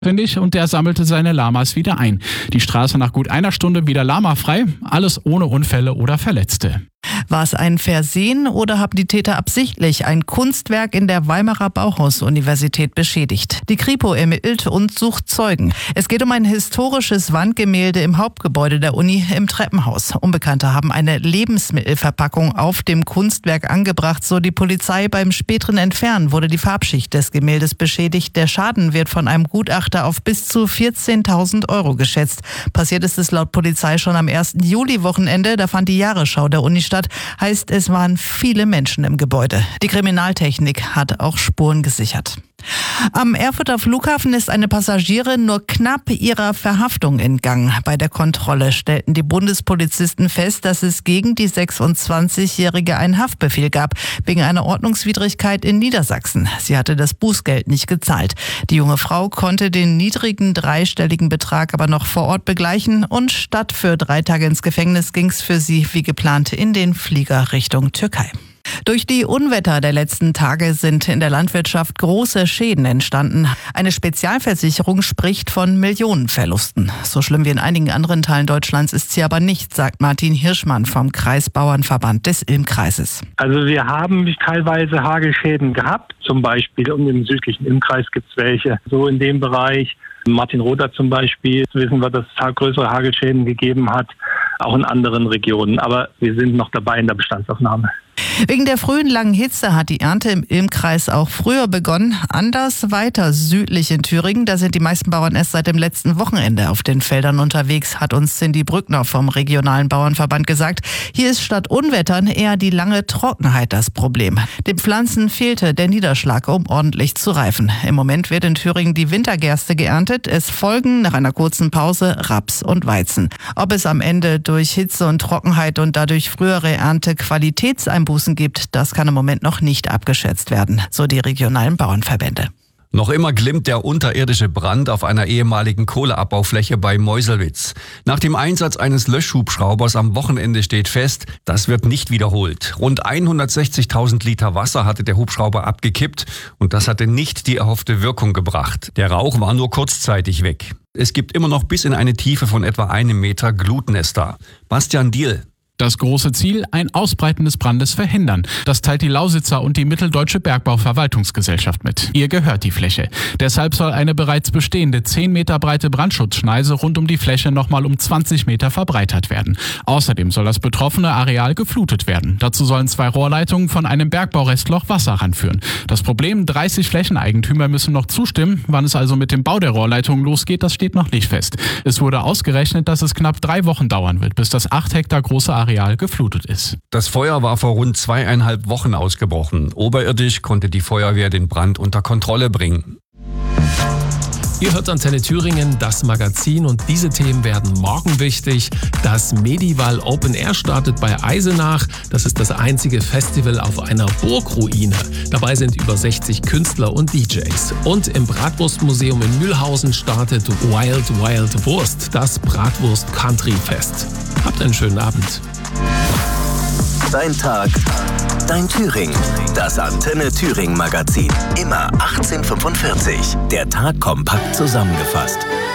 Und der sammelte seine Lamas wieder ein. Die Straße nach gut einer Stunde wieder lamafrei, alles ohne Unfälle oder Verletzte. War es ein Versehen oder haben die Täter absichtlich ein Kunstwerk in der Weimarer Bauhaus-Universität beschädigt? Die Kripo ermittelt und sucht Zeugen. Es geht um ein historisches Wandgemälde im Hauptgebäude der Uni im Treppenhaus. Unbekannte haben eine Lebensmittelverpackung auf dem Kunstwerk angebracht, so die Polizei. Beim späteren Entfernen wurde die Farbschicht des Gemäldes beschädigt. Der Schaden wird von einem Gutachter auf bis zu 14.000 € geschätzt. Passiert ist es laut Polizei schon am 1. Juli-Wochenende. Da fand die Jahresschau der Uni statt. Heißt, es waren viele Menschen im Gebäude. Die Kriminaltechnik hat auch Spuren gesichert. Am Erfurter Flughafen ist eine Passagierin nur knapp ihrer Verhaftung entgangen. Bei der Kontrolle stellten die Bundespolizisten fest, dass es gegen die 26-Jährige einen Haftbefehl gab, wegen einer Ordnungswidrigkeit in Niedersachsen. Sie hatte das Bußgeld nicht gezahlt. Die junge Frau konnte den niedrigen dreistelligen Betrag aber noch vor Ort begleichen und statt für 3 Tage ins Gefängnis ging es für sie wie geplant in den Flieger Richtung Türkei. Durch die Unwetter der letzten Tage sind in der Landwirtschaft große Schäden entstanden. Eine Spezialversicherung spricht von Millionenverlusten. So schlimm wie in einigen anderen Teilen Deutschlands ist sie aber nicht, sagt Martin Hirschmann vom Kreisbauernverband des Ilm-Kreises. Also wir haben teilweise Hagelschäden gehabt, zum Beispiel und im südlichen Ilm-Kreis gibt es welche. So in dem Bereich, Martin Roder zum Beispiel, wissen wir, dass es größere Hagelschäden gegeben hat, auch in anderen Regionen. Aber wir sind noch dabei in der Bestandsaufnahme. Wegen der frühen langen Hitze hat die Ernte im Ilm-Kreis auch früher begonnen. Anders weiter südlich in Thüringen, da sind die meisten Bauern erst seit dem letzten Wochenende auf den Feldern unterwegs, hat uns Cindy Brückner vom regionalen Bauernverband gesagt. Hier ist statt Unwettern eher die lange Trockenheit das Problem. Den Pflanzen fehlte der Niederschlag, um ordentlich zu reifen. Im Moment wird in Thüringen die Wintergerste geerntet. Es folgen nach einer kurzen Pause Raps und Weizen. Ob es am Ende durch Hitze und Trockenheit und dadurch frühere Ernte Qualitätseinbußen gibt, das kann im Moment noch nicht abgeschätzt werden, so die regionalen Bauernverbände. Noch immer glimmt der unterirdische Brand auf einer ehemaligen Kohleabbaufläche bei Meuselwitz. Nach dem Einsatz eines Löschhubschraubers am Wochenende steht fest, das wird nicht wiederholt. Rund 160.000 Liter Wasser hatte der Hubschrauber abgekippt und das hatte nicht die erhoffte Wirkung gebracht. Der Rauch war nur kurzzeitig weg. Es gibt immer noch bis in eine Tiefe von etwa 1 Meter Glutnester. Bastian Diehl. Das große Ziel, ein Ausbreiten des Brandes verhindern. Das teilt die Lausitzer und die Mitteldeutsche Bergbauverwaltungsgesellschaft mit. Ihr gehört die Fläche. Deshalb soll eine bereits bestehende 10 Meter breite Brandschutzschneise rund um die Fläche nochmal um 20 Meter verbreitert werden. Außerdem soll das betroffene Areal geflutet werden. Dazu sollen 2 Rohrleitungen von einem Bergbaurestloch Wasser ranführen. Das Problem, 30 Flächeneigentümer müssen noch zustimmen. Wann es also mit dem Bau der Rohrleitungen losgeht, das steht noch nicht fest. Es wurde ausgerechnet, dass es knapp 3 Wochen dauern wird, bis das 8 Hektar große Areal geflutet ist. Das Feuer war vor rund 2,5 Wochen ausgebrochen. Oberirdisch konnte die Feuerwehr den Brand unter Kontrolle bringen. Ihr hört Antenne Thüringen, das Magazin, und diese Themen werden morgen wichtig. Das Medival Open Air startet bei Eisenach. Das ist das einzige Festival auf einer Burgruine. Dabei sind über 60 Künstler und DJs. Und im Bratwurstmuseum in Mühlhausen startet Wild Wild Wurst, das Bratwurst Country Fest. Habt einen schönen Abend. Dein Tag, dein Thüringen. Das Antenne Thüringen Magazin. Immer 18:45. Der Tag kompakt zusammengefasst.